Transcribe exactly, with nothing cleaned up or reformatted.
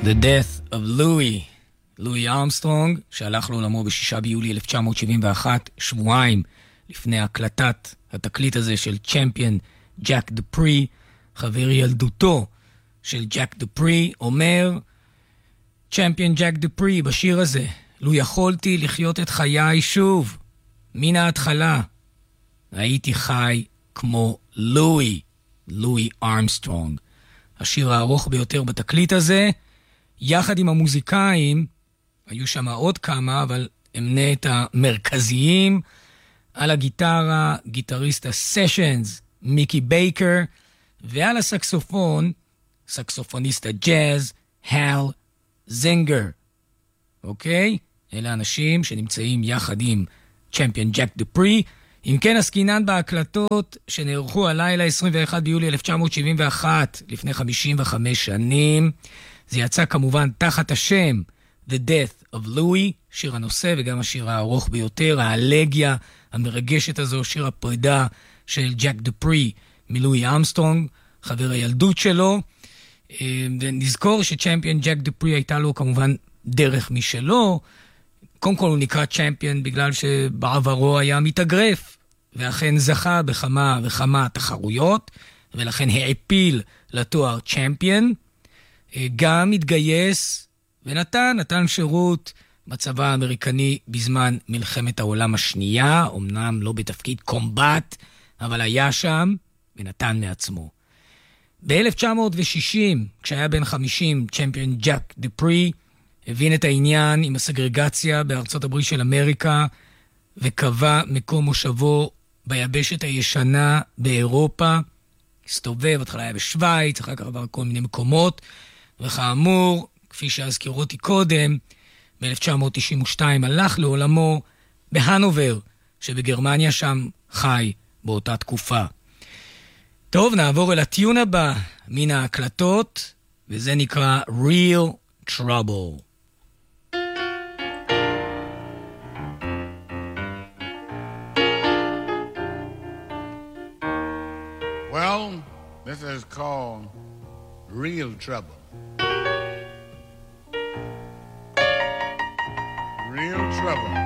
The Death of Louis, לואי ארמסטרונג, שהלך לעולמו בשישה ביולי אלף תשע מאות שבעים ואחת, שבועיים לפני הקלטת התקליט הזה של צ'מפיון ג'ק דופרי. חבר ילדותו של ג'ק דופרי אומר, צ'מפיון ג'ק דופרי בשיר הזה, לו יכולתי לחיות את חיי שוב, מן ההתחלה, הייתי חי כמו לואי, לואי ארמסטרונג. השיר הארוך ביותר בתקליט הזה, יחד עם המוזיקאים, היו שם עוד כמה, אבל אמנה את המרכזיים, על הגיטרה, גיטריסט הסשנס, מיקי בייקר, ועל הסקסופון, סקסופוניסט הג'אז, הל זינגר. אוקיי? אלה אנשים שנמצאים יחד עם צ'מפיון ג'ק דופרי. אם כן, עסקינן בהקלטות שנערכו הלילה עשרים ואחד ביולי אלף תשע מאות שבעים ואחת, לפני חמישים וחמש שנים. זה יצא כמובן תחת השם The Death of Louis, שיר הנושא וגם השיר הארוך ביותר, האלגיה המרגשת הזו, שיר הפרידה של ג'ק דופרי מלואי ארמסטרונג, חבר הילדות שלו. ונזכור שצ'מפיון ג'ק דופרי הייתה לו כמובן דרך משלו. קודם כל הוא נקרא צ'מפיון בגלל שבעברו היה מתאגרף, ואכן זכה בכמה וכמה תחרויות, ולכן העפיל לתואר צ'מפיון. גם התגייס ונתן, נתן שירות בצבא האמריקני בזמן מלחמת העולם השנייה, אמנם לא בתפקיד קומבט, אבל היה שם ונתן מעצמו. ב-אלף תשע מאות שישים, כשהיה בן חמישים, צ'מפיון ג'ק דופרי הבין את העניין עם הסגרגציה בארצות הברית של אמריקה, וקבע מקום מושבו ביבשת הישנה באירופה. הסתובב, התחלה היה בשוויץ, אחר כך עבר כל מיני מקומות, וכאמור, כפי שהזכירו אותי קודם, ב-אלף תשע מאות תשעים ושתיים הלך לעולמו בהנובר, שבגרמניה, שם חי באותה תקופה. טוב, נעבור אל הטיון הבא מן ההקלטות, וזה נקרא Real Trouble. Well, this is called Real Trouble. Real trouble.